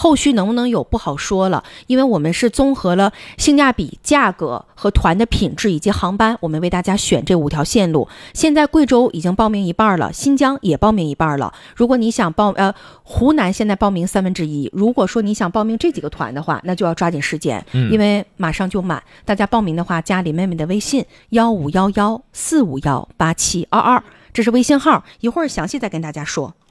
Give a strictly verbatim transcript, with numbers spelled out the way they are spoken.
后续能不能有不好说了，因为我们是综合了性价比、价格和团的品质以及航班，我们为大家选这五条线路。现在贵州已经报名一半了，新疆也报名一半了。如果你想报呃湖南现在报名三分之一，如果说你想报名这几个团的话，那就要抓紧时间， 嗯、 因为马上就满。大家报名的话，加林妹妹的微信幺五幺幺四五幺八七二二，这是微信号，一会儿详细再跟大家说。